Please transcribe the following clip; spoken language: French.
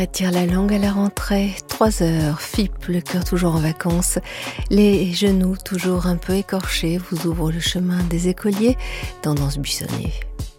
Tire la langue à la rentrée, 3 heures, FIP, le cœur toujours en vacances, les genoux toujours un peu écorchés, vous ouvrent le chemin des écoliers, tendance buissonnée.